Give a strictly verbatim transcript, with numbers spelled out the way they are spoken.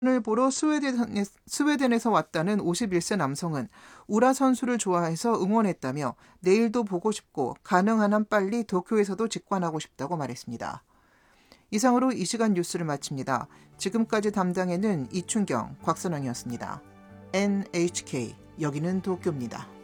을 보러 스웨덴, 스웨덴에서 왔다는 오십일 세 남성은 우라 선수를 좋아해서 응원했다며 내일도 보고 싶고 가능한 한 빨리 도쿄에서도 직관하고 싶다고 말했습니다. 이상으로 이 시간 뉴스를 마칩니다. 지금까지 담당에는 이춘경, 곽선영이었습니다. 엔에이치케이, 여기는 도쿄입니다.